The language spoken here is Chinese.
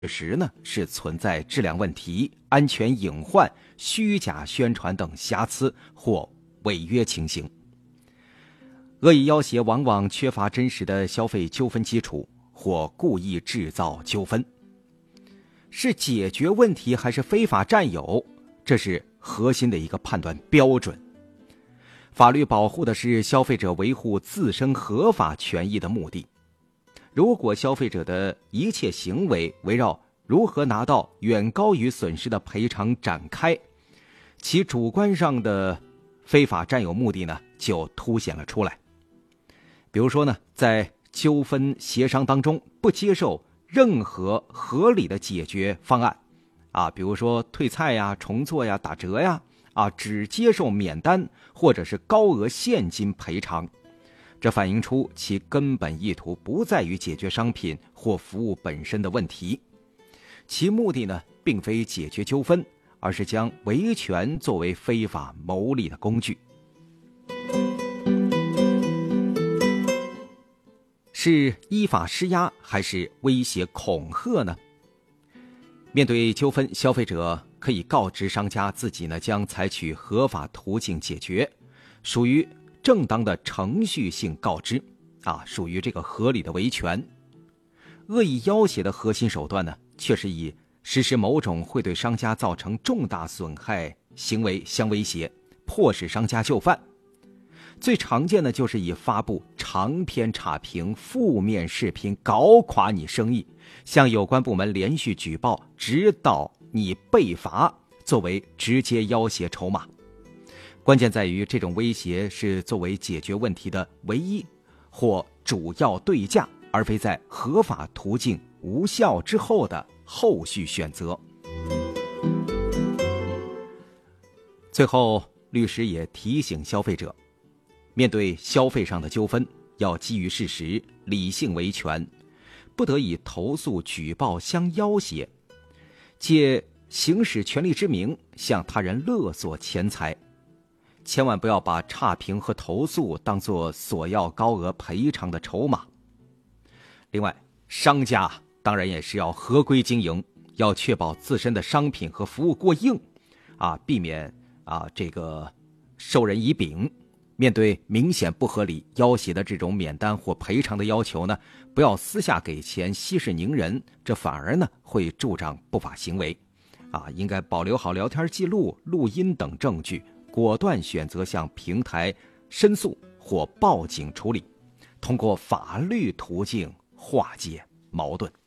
实呢是存在质量问题、安全隐患、虚假宣传等瑕疵或违约情形。恶意要挟往往缺乏真实的消费纠纷基础，或故意制造纠纷。是解决问题还是非法占有，这是核心的一个判断标准。法律保护的是消费者维护自身合法权益的目的。如果消费者的一切行为围绕如何拿到远高于损失的赔偿展开，其主观上的非法占有目的呢就凸显了出来。比如说呢，在纠纷协商当中不接受任何合理的解决方案比如说退菜呀、重做呀、打折呀只接受免单或者是高额现金赔偿，这反映出其根本意图不在于解决商品或服务本身的问题，其目的呢并非解决纠纷，而是将维权作为非法牟利的工具。是依法施压还是威胁恐吓呢？面对纠纷，消费者可以告知商家自己呢将采取合法途径解决，属于正当的程序性告知属于这个合理的维权。恶意要挟的核心手段呢，却是以实施某种会对商家造成重大损害行为相威胁，迫使商家就范。最常见的就是以发布长篇差评、负面视频搞垮你生意，向有关部门连续举报，直到你被罚，作为直接要挟筹码。关键在于这种威胁是作为解决问题的唯一或主要对价，而非在合法途径无效之后的后续选择。最后，律师也提醒消费者，面对消费上的纠纷，要基于事实，理性维权，不得以投诉举报相要挟，借行使权利之名向他人勒索钱财。千万不要把差评和投诉当作索要高额赔偿的筹码。另外，商家当然也是要合规经营，要确保自身的商品和服务过硬避免这个授人以柄。面对明显不合理要挟的这种免单或赔偿的要求呢，不要私下给钱息事宁人，这反而呢会助长不法行为应该保留好聊天记录、录音等证据，果断选择向平台申诉或报警处理，通过法律途径化解矛盾。